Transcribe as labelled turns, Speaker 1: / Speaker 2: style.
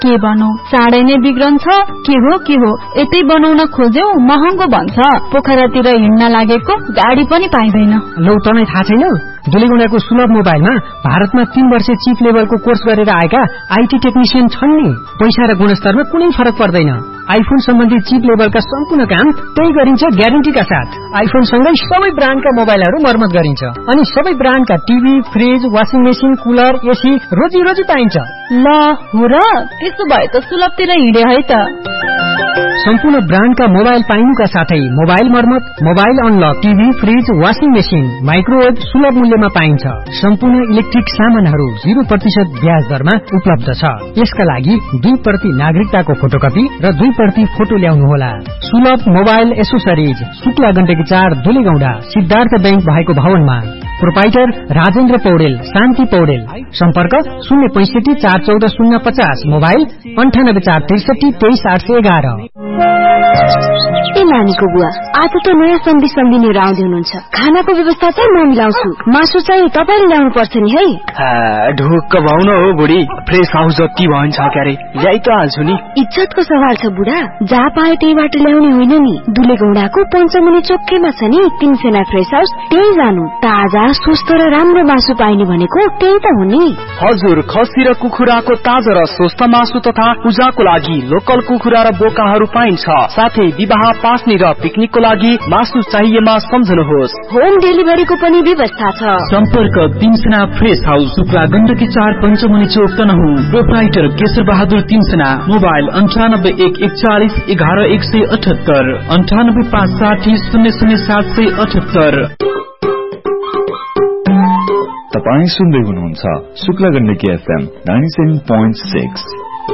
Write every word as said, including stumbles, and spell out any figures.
Speaker 1: के बनौ चाँडै नै बिग्रन्छ के हो के हो यतै बनाउन खोज्यौ महँगो भन्छ पोखरातिर हिँड्न लागेको गाडी पनि पाइदैन।
Speaker 2: लौ तँलाई थाहा छैन दुलेगौंडाको सुलभ मोबाइलमा भारतमा तीन वर्ष चिप लेभलको कोर्स गरेर आएका आईटी टेक्निशियन छन् नि। पैसा र गुणस्तरमा कुनै फरक पर्दैन। आइफोन सम्बन्धी चिप लेभलका सम्पूर्ण काम त्यही गरिन्छ ग्यारेन्टीका साथ। आइफोन सँगै सबै ब्रान्डका मोबाइलहरू मर्मत गरिन्छ अनि सबै ब्रान्डका TV fridge washing machine cooler AC रोजी रोजी पाइन्छ।
Speaker 1: ल हो र त्यसो भए त सुलभतिर हिँडे है त।
Speaker 2: सम्पूर्ण ब्रान्डका मोबाइल पाइनुका साथै मोबाइल मर्मत mobile unlock TV fridge washing machine microwave सुलभ मूल्यमा पाइन्छ। सम्पूर्ण इलेक्ट्रिक सामानहरू जीरो प्रतिशत ब्याज दरमा उपलब्ध छ। यसका लागि दुई प्रति नागरिकताको फोटोकपी र दुई प्रति फोटो ल्याउनुहोला। सुलभ मोबाइल एसोसरिज शुक्ला गण्डकी चार दुलेगौंडा सिद्धार्थ बैंक भएको भवनमा। प्रोपाइटर राजेन्द्र पौडेल शान्ति पौडेल। सम्पर्क शून्य पैंसठी चार चौध शून्य पचास मोबाइल अन्ठानब्बे चार त्रिसठी तेइस आठ सय एघार।
Speaker 3: ए नानीको बुवा आज त नयाँ सन्धि सम्झिनेर आउँदै हुनुहुन्छ। खानाको व्यवस्था चाहिँ म मिलाउँछु मासु चाहिँ तपाईँले ल्याउनु पर्छ नि है।
Speaker 4: ढुक्क भाउ न हो बुढी फ्रेस हाउस जति भन्छ क्यारे ल्याइ त हाल्छु नि।
Speaker 3: इज्जतको सवाल छ बुढा जहाँ पाए त्यहीबाट ल्याउने होइन नि। दुलेगौंडाको पञ्चमुनि चोकैमा छ नि तीन सेना फ्रेस हाउस त्यही जानु। ताजा स्वस्थ र राम्रो मासु पाइने भनेको त्यही त हो नि।
Speaker 4: हजुर खसी र कुखुराको ताजा र स्वस्थ मासु तथा पूजाको लागि लोकल कुखुरा र बोकाहरू पाइन्छ। साथै विवाह पास्ने र पिकनिकको लागि मासु चाहिएमा सम्झनुहोस्।
Speaker 3: होम डेलिभरीको पनि व्यवस्था छ।
Speaker 5: सम्पर्क तीनसेना फ्रेस हाउस शुक्ला गण्डकी चार पञ्चमुनि चोक तनहुँ। प्रोप्राइटर केशर बहादुर तीनसेना। मोबाइल अन्ठानब्बे एक एकचालिस एघार एक सय अठहत्तर अन्ठानब्बे पाँच साठी शून्य शून्य सात सय अठहत्तर।
Speaker 6: तपाईं सुन्दै हुनुहुन्छ Shukla Gandaki FM ninety seven point six.